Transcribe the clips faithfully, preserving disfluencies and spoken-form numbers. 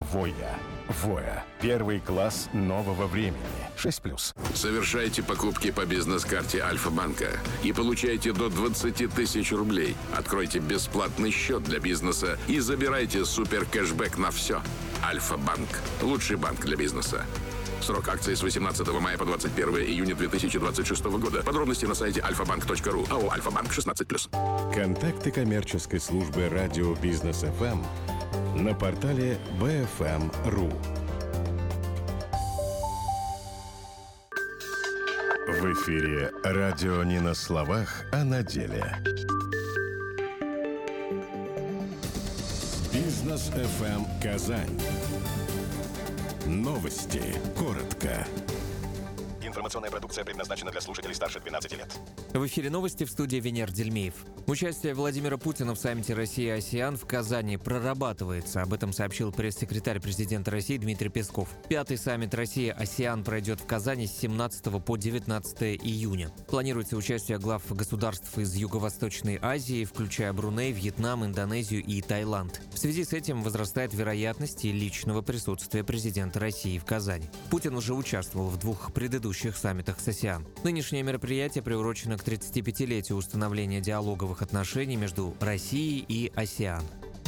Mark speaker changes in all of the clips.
Speaker 1: Воя. Воя. Первый класс нового времени. шесть плюс.
Speaker 2: Совершайте покупки по бизнес-карте Альфа-банка и получайте до двадцать тысяч рублей. Откройте бесплатный счет для бизнеса и забирайте супер кэшбэк на все. Альфа-банк. Лучший банк для бизнеса. Срок акции с восемнадцатого мая по двадцать первое июня две тысячи двадцать шестого года. Подробности на сайте альфа банк точка ру. АО «Альфа-банк» шестнадцать плюс.
Speaker 1: Контакты коммерческой службы радио «Бизнес эф эм» на портале би эф эм точка ру. В эфире радио не на словах, а на деле. «Бизнес эф эм Казань». Новости. Коротко.
Speaker 3: Информационная продукция предназначена для слушателей старше двенадцати лет.
Speaker 4: В эфире новости, в студии Венер Дельмеев. Участие Владимира Путина в саммите Россия-АСЕАН в Казани прорабатывается. Об этом сообщил пресс-секретарь президента России Дмитрий Песков. Пятый саммит Россия-АСЕАН пройдет в Казани с семнадцатого по девятнадцатое июня. Планируется участие глав государств из Юго-Восточной Азии, включая Бруней, Вьетнам, Индонезию и Таиланд. В связи с этим возрастает вероятность и личного присутствия президента России в Казани. Путин уже участвовал в двух предыдущих саммитах с АСЕАН. Нынешнее мероприятие приурочено к тридцатипятилетию установления диалоговых отношений между Россией и АСЕАН.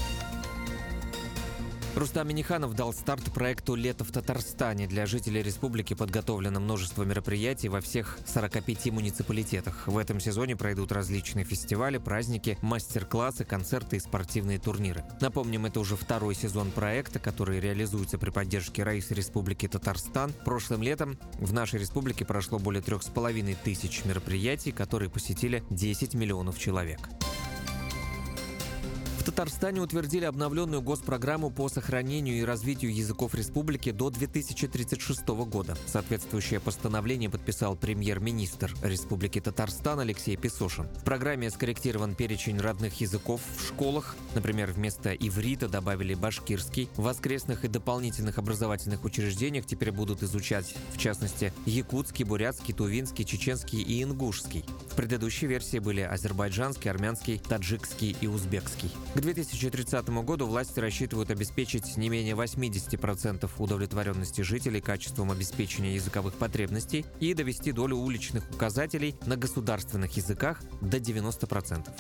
Speaker 4: Рустам Минниханов дал старт проекту «Лето в Татарстане». Для жителей республики подготовлено множество мероприятий во всех сорока пяти муниципалитетах. В этом сезоне пройдут различные фестивали, праздники, мастер-классы, концерты и спортивные турниры. Напомним, это уже второй сезон проекта, который реализуется при поддержке Раисы Республики Татарстан. Прошлым летом в нашей республике прошло более трех с половиной тысяч мероприятий, которые посетили десять миллионов человек. В Татарстане утвердили обновленную госпрограмму по сохранению и развитию языков республики до две тысячи тридцать шестого года. Соответствующее постановление подписал премьер-министр Республики Татарстан Алексей Песошин. В программе скорректирован перечень родных языков в школах. Например, вместо иврита добавили башкирский. В воскресных и дополнительных образовательных учреждениях теперь будут изучать, в частности, якутский, бурятский, тувинский, чеченский и ингушский. В предыдущей версии были азербайджанский, армянский, таджикский и узбекский. К две тысячи тридцатому году власти рассчитывают обеспечить не менее восемьдесят процентов удовлетворенности жителей качеством обеспечения языковых потребностей и довести долю уличных указателей на государственных языках до девяноста процентов.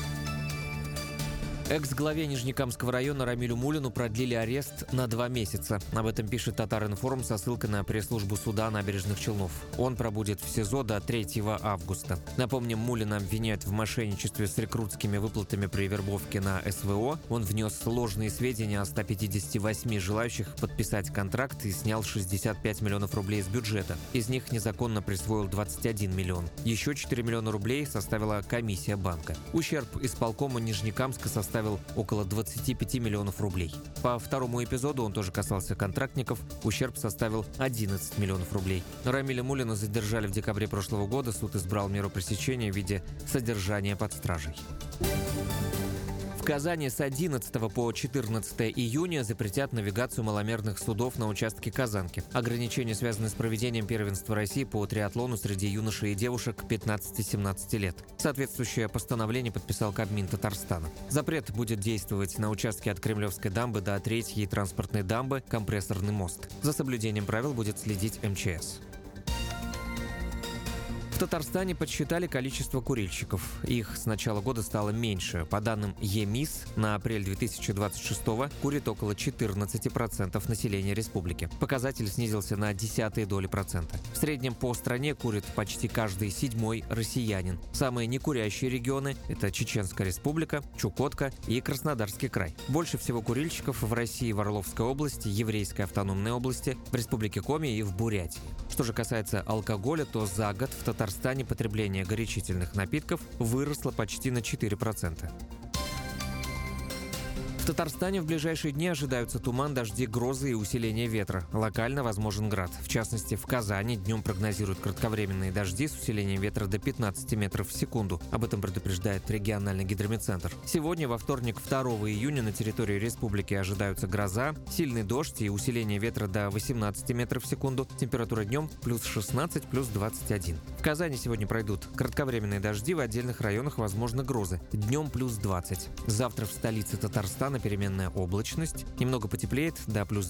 Speaker 4: Экс-главе Нижнекамского района Рамилю Мулину продлили арест на два месяца. Об этом пишет Татар-Информ со ссылкой на пресс-службу суда набережных Челнов. Он пробудет в СИЗО до третьего августа. Напомним, Мулина обвиняют в мошенничестве с рекрутскими выплатами при вербовке на СВО. Он внес ложные сведения о ста пятидесяти восьми желающих подписать контракт и снял шестьдесят пять миллионов рублей из бюджета. Из них незаконно присвоил двадцать один миллион. Еще четыре миллиона рублей составила комиссия банка. Ущерб исполкома Нижнекамска составил около двадцати пяти миллионов рублей. По второму эпизоду, он тоже касался контрактников, ущерб составил одиннадцать миллионов рублей. Рамиля Мулина задержали в декабре прошлого года. Суд избрал меру пресечения в виде содержания под стражей. В Казани с одиннадцатого по четырнадцатое июня запретят навигацию маломерных судов на участке Казанки. Ограничения связаны с проведением первенства России по триатлону среди юношей и девушек пятнадцати-семнадцати лет. Соответствующее постановление подписал Кабмин Татарстана. Запрет будет действовать на участке от Кремлевской дамбы до Третьей транспортной дамбы Компрессорный мост. За соблюдением правил будет следить эм че эс. В Татарстане подсчитали количество курильщиков. Их с начала года стало меньше. По данным ЕМИС, на апрель две тысячи двадцать шестого курит около четырнадцати процентов населения республики. Показатель снизился на десятые доли процента. В среднем по стране курит почти каждый седьмой россиянин. Самые некурящие регионы – это Чеченская республика, Чукотка и Краснодарский край. Больше всего курильщиков в России в Орловской области, Еврейской автономной области, в Республике Коми и в Бурятии. Что же касается алкоголя, то за год в Татарстане потребление горячительных напитков выросло почти на четыре процента. В Татарстане в ближайшие дни ожидаются туман, дожди, грозы и усиление ветра. Локально возможен град. В частности, в Казани днем прогнозируют кратковременные дожди с усилением ветра до пятнадцати метров в секунду. Об этом предупреждает региональный гидрометцентр. Сегодня, во вторник, второго июня, на территории республики ожидаются гроза, сильный дождь и усиление ветра до восемнадцати метров в секунду. Температура днем плюс шестнадцать, плюс двадцать один. В Казани сегодня пройдут кратковременные дожди, в отдельных районах возможны грозы. Днем плюс двадцать. Завтра в столице Татарстана переменная облачность. Немного потеплеет до плюс